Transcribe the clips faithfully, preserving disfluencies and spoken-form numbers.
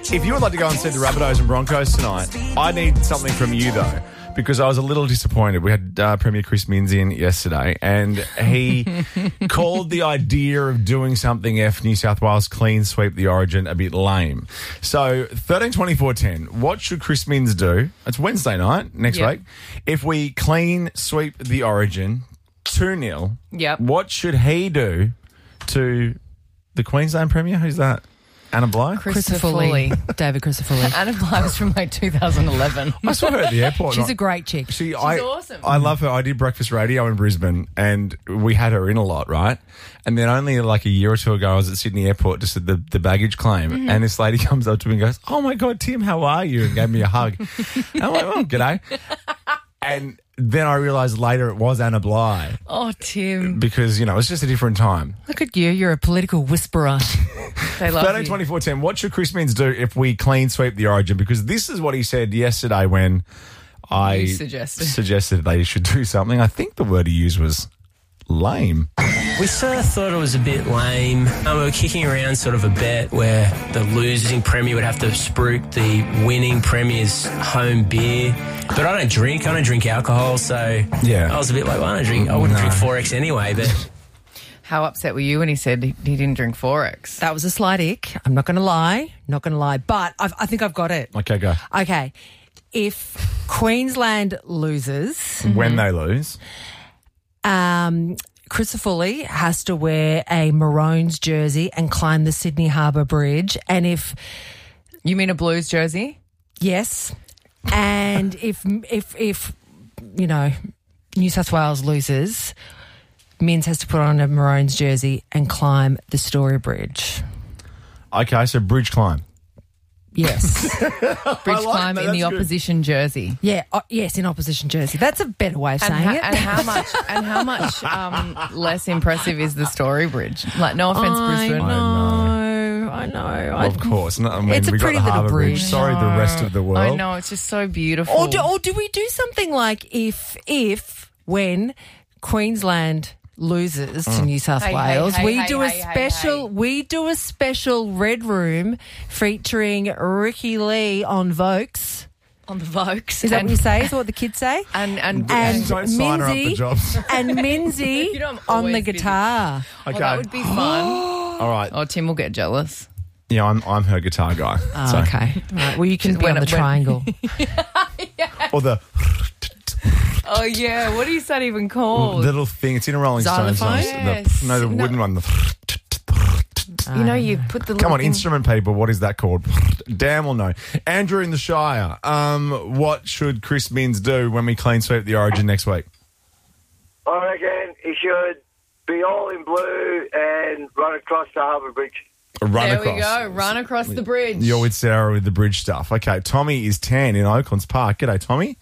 If you would like to go and see the Rabbitohs and Broncos tonight, I need something from you, though, because I was a little disappointed. We had uh, Premier Chris Minns in yesterday, and he called the idea of doing something F New South Wales clean sweep the Origin a bit lame. So, thirteen twenty-four ten, what should Chris Minns do? It's Wednesday night, next Yep. week. If we clean sweep the Origin two nil, Yep. what should he do to the Queensland Premier? Who's that? Anna Bligh? Christopher Lee. David Christopher Lee. Anna Bligh was from like two thousand eleven. I saw her at the airport. She's a great chick. She, I, awesome. I love her. I did breakfast radio in Brisbane, and we had her in a lot, right? And then only like a year or two ago, I was at Sydney Airport just at the, the baggage claim, Mm-hmm. and this lady comes up to me and goes, "Oh my God, Tim, how are you?" and gave me a hug. And I'm like, "Oh, g'day." And then I realised later it was Anna Bligh Oh, Tim. because, you know, it was just a different time. Look at you. You're a political whisperer. They love thirteen you. twenty-four ten, what should Chris Minns do if we clean sweep the Origin? Because this is what he said yesterday when I You suggested. suggested they should do something. I think the word he used was lame. We sort of thought it was a bit lame. Um, we were kicking around sort of a bet where the losing Premier would have to spruik the winning Premier's home beer. But I don't drink. I don't drink alcohol, so Yeah. I was a bit like, well, I don't drink. I wouldn't No. drink four X anyway, but... How upset were you when he said he, he didn't drink four X? That was a slight ick. I'm not going to lie. Not going to lie. But I've, I think I've got it. Okay, go. Okay. If Queensland loses, When they lose. um, Christopher Lee has to wear a Maroons jersey and climb the Sydney Harbour Bridge. And if, You mean a Blues jersey? yes, and if, if, if, you know, New South Wales loses, Minns has to put on a Maroons jersey and climb the Story Bridge. Okay, so bridge climb. Yes. Bridge like climb that, in the that's good. opposition jersey. Yeah, uh, yes, in opposition jersey. That's a better way of And, saying ha- it. and how much? And how much um, less impressive is the Story Bridge? Like, no offense, I Brisbane. know, I know. I- Of course. No, I mean, It's a we got pretty the little Harbour Bridge. bridge. Sorry, the rest of the world. I know, it's just so beautiful. Or do, or do we do something like if, if, when Queensland loses to New South Hey, hey, Wales, hey, we hey, do a hey, hey, special, hey. we do a special Red Room featuring Ricky Lee on Vokes. on the Vokes. Is that and, what you say? Is that what the kids say? And, and, And Don't sign her up for Minzy- jobs. And Minzy You know I'm on the always busy. guitar. oh, that would be fun. All right. Oh, Tim will get jealous. Yeah, I'm I'm her guitar guy. Oh, so. okay. All right. Well, you can be When- on the when- triangle. Or the Oh, yeah. What is that even called? little thing. It's in a Rolling Stones song. Xylophone? The- Yes. No, the No. wooden one. The You know, you put the little Come on, thing- instrument people. What is that called? Damn or no. Andrew in the Shire. Um, what should Chris Minns do when we clean sweep the Origin next week? I reckon he should be all in blue and run across the Harbour Bridge. Run There across. we go. Run across the bridge. You're with Sarah with the bridge stuff. Okay, Tommy is ten in Oaklands Park. G'day, Tommy.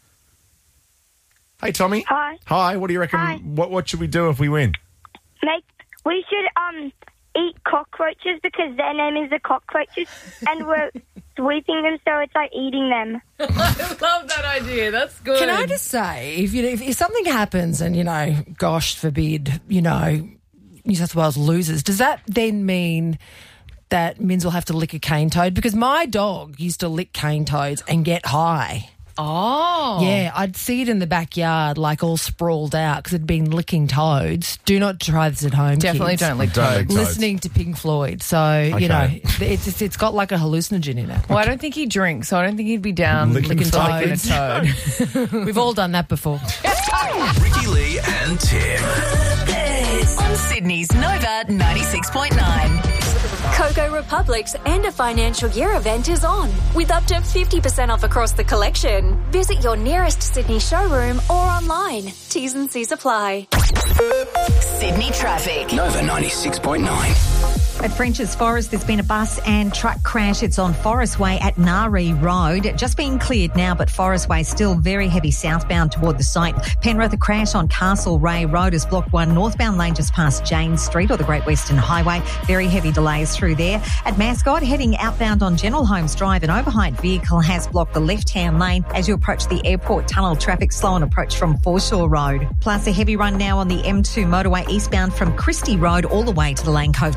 Hey, Tommy. Hi. Hi. What do you reckon? Hi. What What should we do if we win? Make we should um eat cockroaches because their name is the cockroaches, and we're sweeping them, so it's like eating them. I love that idea. That's good. Can I just say, if you if, if something happens and, you know, gosh forbid, you know, New South Wales loses, does that then mean that Minns will have to lick a cane toad? Because my dog used to lick cane toads and get high. Oh. Yeah, I'd see it in the backyard, like all sprawled out because it'd been licking toads. Do not try this at home. Definitely kids. don't lick Don't lick toads. toads. Listening to Pink Floyd, so you know Okay. it's it's- it's got like a hallucinogen in it. Well, I don't think he drinks, so I don't think he'd be down Licking licking, licking a toads. toad. We've all done that before. Ricky Lee and Tim. On Sydney's Nova ninety-six point nine. Coco Republic's End of Financial Year event is on, with up to fifty percent off across the collection. Visit your nearest Sydney showroom or online. T's and C's apply. Sydney traffic. Nova ninety-six point nine. At French's Forest, there's been a bus and truck crash. It's on Forest Way at Nari Road. Just being cleared now, but Forest Way still very heavy southbound toward the site. Penrith, a crash on Castlereagh Road has blocked one northbound lane just past James Street or the Great Western Highway. Very heavy delays through there. At Mascot, heading outbound on General Holmes Drive, an overheight vehicle has blocked the left-hand lane as you approach the airport tunnel. Traffic slow on approach from Foreshore Road. Plus a heavy run now on the M two motorway eastbound from Christie Road all the way to the Lane Cove Tunnel.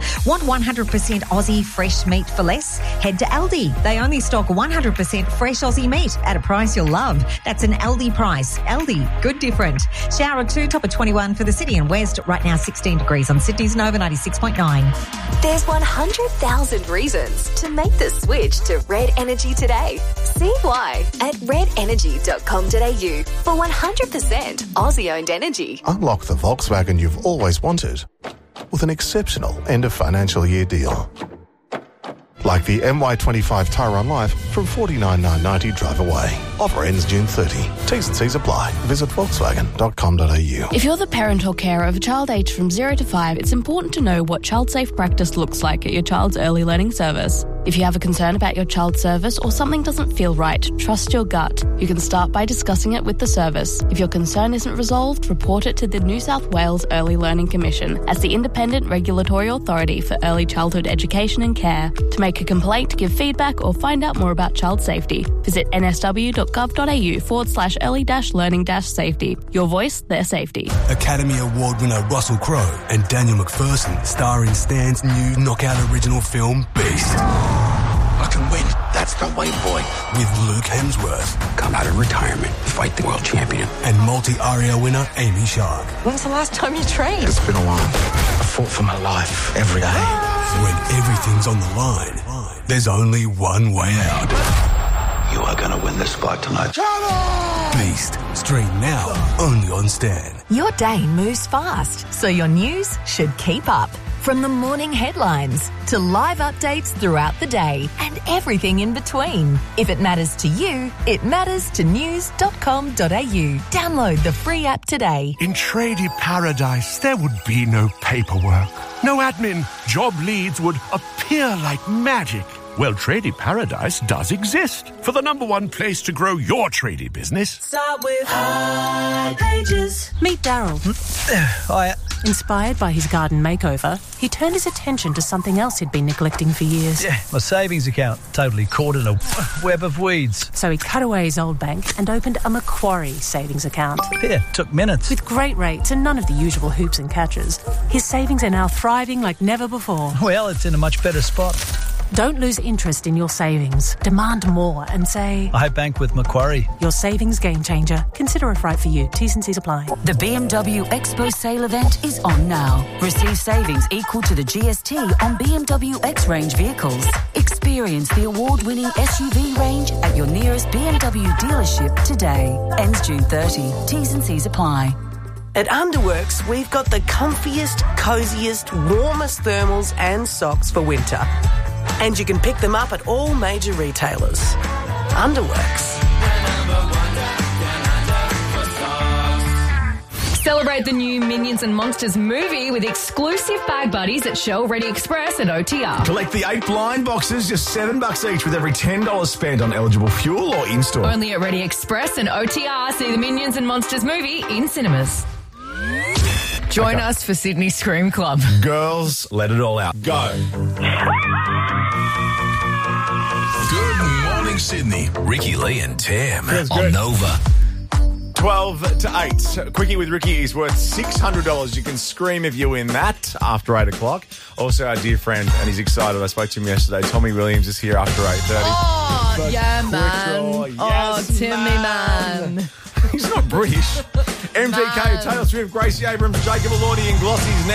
Want one hundred percent Aussie fresh meat for less? Head to Aldi. They only stock one hundred percent fresh Aussie meat at a price you'll love. That's an Aldi price. Aldi, good different. Shower two, top of twenty-one for the city and west. Right now, sixteen degrees on Sydney's Nova ninety-six point nine. There's one hundred thousand reasons to make the switch to Red Energy today. See why at red energy dot com dot a u for one hundred percent Aussie-owned energy. Unlock the Volkswagen you've always wanted with an exceptional end of financial year deal. Like the M Y twenty-five Tyrone Life from forty-nine thousand nine hundred ninety drive away. Offer ends June thirtieth. T's and C's apply. Visit volkswagen dot com dot a u. If you're the parent or carer of a child aged from zero to five, it's important to know what child safe practice looks like at your child's early learning service. If you have a concern about your child's service or something doesn't feel right, trust your gut. You can start by discussing it with the service. If your concern isn't resolved, report it to the New South Wales Early Learning Commission as the independent regulatory authority for early childhood education and care. To make a complaint, give feedback or find out more about child safety, visit n s w dot gov dot a u forward slash early dash learning dash safety. Your voice, their safety. Academy Award winner Russell Crowe and Daniel McPherson star in Stan's new knockout original film Beast. I can win. That's the way, boy. With Luke Hemsworth. Come out of retirement, fight the world champion. And multi-Aria winner Amy Shark. When's the last time you trained? It's been a while. I fought for my life every day. When everything's on the line, there's only one way out. You are going to win this fight tonight. Beast. Stream now, only on Stan. Your day moves fast, so your news should keep up. From the morning headlines to live updates throughout the day and everything in between. If it matters to you, it matters to news dot com dot a u. Download the free app today. In Tradie Paradise, there would be no paperwork, no admin. Job leads would appear like magic. Well, Tradie Paradise does exist for the number one place to grow your tradie business. Start with High Pages. Meet Daryl. Hiya. Inspired by his garden makeover, he turned his attention to something else he'd been neglecting for years. Yeah, my savings account, totally caught in a web of weeds. So he cut away his old bank and opened a Macquarie savings account. Yeah, took minutes. With great rates and none of the usual hoops and catches, his savings are now thriving like never before. Well, it's in a much better spot. Don't lose interest in your savings. Demand more and say, I bank with Macquarie. Your savings game changer. Consider if right for you. T's and C's apply. The B M W Expo sale event is on now. Receive savings equal to the G S T on B M W X-Range vehicles. Experience the award-winning S U V range at your nearest B M W dealership today. Ends June thirtieth. T's and C's apply. At Underworks, we've got the comfiest, cosiest, warmest thermals and socks for winter. And you can pick them up at all major retailers. Underworks. Celebrate the new Minions and Monsters movie with exclusive bag buddies at Shell Ready Express and O T R. Collect the eight blind boxes, just seven bucks each with every ten dollars spent on eligible fuel or in-store. Only at Ready Express and O T R. See the Minions and Monsters movie in cinemas. Join okay. us for Sydney Scream Club. Girls, let it all out. Go. Good morning, Sydney. Ricky Lee and Tam Feels on good. Nova. twelve to eight. Quickie with Ricky is worth six hundred dollars. You can scream if you win that after eight o'clock. Also, our dear friend, and he's excited. I spoke to him yesterday. Tommy Williams is here after eight thirty. Oh, But yeah, man. oh, yes, oh, Timmy, man. man. He's not British. M G K, Taylor Swift, Gracie Abrams, Jacob Elordi and Glossy's now.